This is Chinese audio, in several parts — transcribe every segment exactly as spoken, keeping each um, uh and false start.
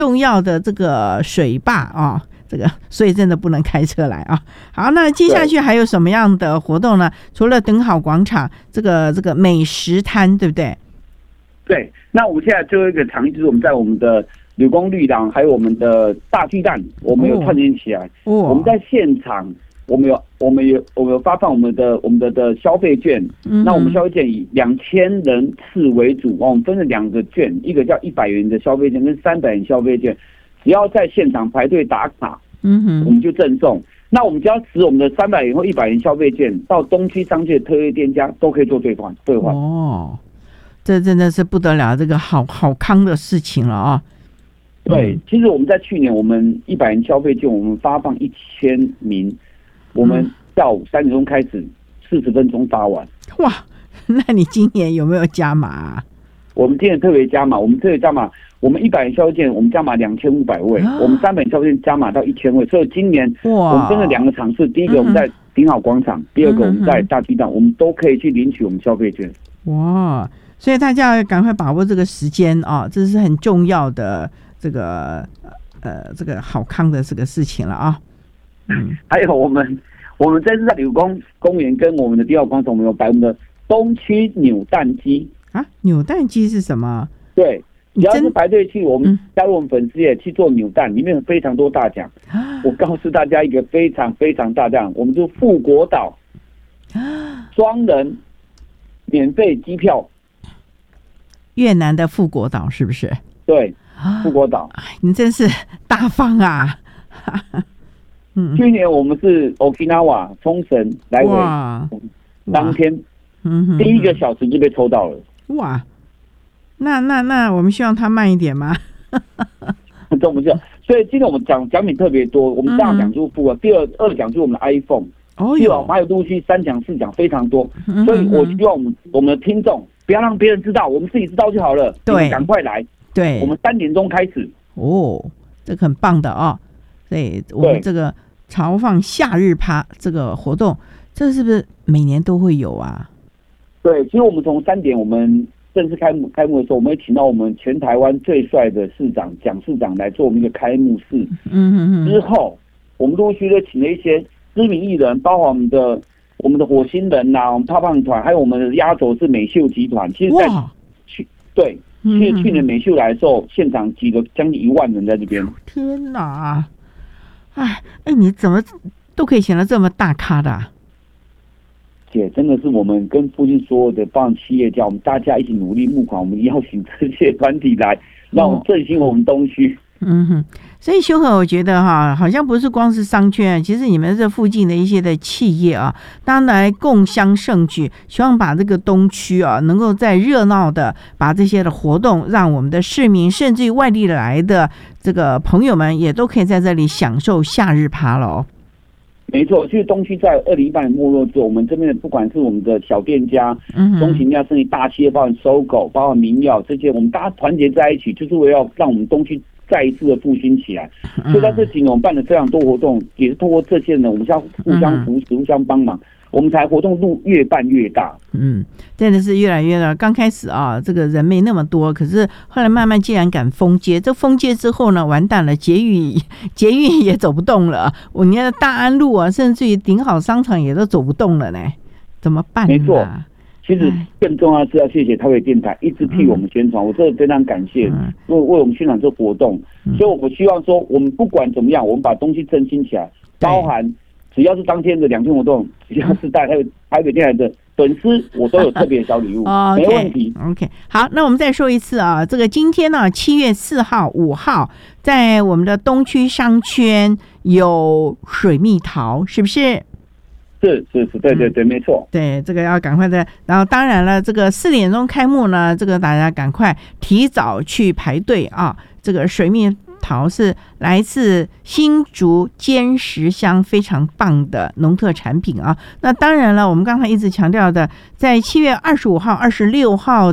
重要的这个水坝啊。这个所以真的不能开车来啊。好，那接下去还有什么样的活动呢？除了等好广场，这个这个美食摊，对不对？ 对，那我们现在最后一个场地就是我们在我们的柳工绿廊，还有我们的大巨蛋，我们有串联起来。哦，我们在现场，我们有我们有我们有发放我们的我们的的消费券。嗯，那我们消费券以两千人次为主，我们分了两个券，一个叫一百元的消费券跟三百元消费券。只要在现场排队打卡，嗯哼，我们就赠送。那我们只要持我们的三百元或一百元消费券，到东区商圈的特约店家都可以做兑换。兑换哦， 这真的是不得了，这个好好康的事情了啊！ 对，其实我们在去年，我们一百元消费券，我们发放一千名，我们下午三点钟开始，四十分钟发完。 哇，那你今年有没有加码啊？ 我们今年特别加码，我们特别加码。我们一百元消费券，我们加码两千五百位；啊、我们三百元消费券加码到一千位。所以今年我们分了两个场次，第一个我们在顶好广场，嗯、第二个我们在大巨蛋，嗯、我们都可以去领取我们消费券。 哇！所以大家要赶快把握这个时间啊，这是很重要的这个呃这个好康的这个事情了啊。 嗯，还有我们我们这次在柳工公园跟我们的第二广场，我们有摆我们的东区扭蛋机啊。扭蛋机是什么？ 对。只要是排队去，我们加入我们粉丝页去做扭蛋，里面有非常多大奖。我告诉大家一个非常非常大奖，我们就富国岛双人免费机票。 越南的富国岛是不是？ 对，富国岛。 你真是大方啊！ 嗯，去年我们是 Okinawa 冲绳来回，当天第一个小时就被抽到了。哇！ 那那那我们希望它慢一点吗？ 这不是，所以今天我们奖奖品特别多，我们大奖就付了，第二二奖就是我们的 iPhone， 哦哟，我们还有陆续三奖四奖非常多，嗯、所以我希望我们我们的听众不要让别人知道，我们自己知道就好了。对，赶快来，对，我们三点钟开始。 哦，这个很棒的哦，对，我们这个朝放夏日趴这个活动，这是不是每年都会有啊？ 对，其实我们从三点我们。正式开幕开幕的时候，我们会请到我们全台湾最帅的市长蒋市长来做我们一个开幕式。嗯嗯嗯。之后，我们陆续的请了一些知名艺人，包括我们的我们的火星人呐、啊，我们胖胖团，还有我们的压轴是美秀集团。其实在去对去去年美秀来的时候，现场挤了将近一万人在这边。 天哪！哎哎，你怎么都可以请到这么大咖的、啊？ 姐，真的是我们跟附近所有的包含企业家，我们大家一起努力募款，我们邀请这些团体来，让我们振兴我们东区。 嗯哼，所以修和，我觉得哈，好像不是光是商圈，其实你们这附近的一些的企业啊，当然来共襄盛举，希望把这个东区啊，能够再热闹的把这些的活动，让我们的市民，甚至于外地来的这个朋友们，也都可以在这里享受夏日趴了哦。 没错，其实东区在二零一八年没落之后，我们这边的不管是我们的小店家、嗯、中型店，甚至大企业，包含搜狗、包含民药这些，我们大家团结在一起，就是为了要让我们东区再一次的复兴起来。嗯、所以在这几年，我们办了非常多活动，也是透过这些人，我们相互相扶持、嗯、互相帮忙。我们才活动度越办越大， 嗯，真的是越来越大。刚开始啊，这个人没那么多，可是后来慢慢竟然敢封街。这封街之后呢，完蛋了，捷运捷运也走不动了。我你看大安路啊，甚至于顶好商场也都走不动了呢，怎么办、啊？ 没错，其实更重要的是要谢谢台北电台一直替我们宣传，嗯、我真的非常感谢，为为我们宣传这活动。嗯、所以我希望说，我们不管怎么样，我们把东西振兴起来，包含。只要是当天的两天活动，只要是带还有台北电台的粉丝，我都有特别的小礼物，哦、没问题。 OK， 好，那我们再说一次啊，这个今天呢，七月四号、五号，在我们的东区商圈有水蜜桃，是不是？ 是是是，对对对，嗯、没错。 对，这个要赶快的。然后当然了，这个四点钟开幕呢，这个大家赶快提早去排队啊，这个水蜜桃是来自新竹尖石乡非常棒的农特产品啊。那当然了，我们刚才一直强调的，在七月二十五号、二十六号的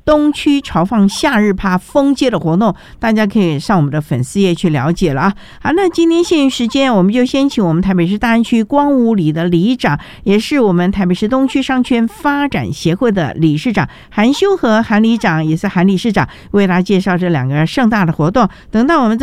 东区潮放夏日趴封街的活动，大家可以上我们的粉丝页去了解了啊。好，那今天限于时间，我们就先请我们台北市大安区光武里的里长，也是我们台北市东区商圈发展协会的理事长韩修和韩里长，也是韩理事长，为大家介绍这两个盛大的活动。等到我们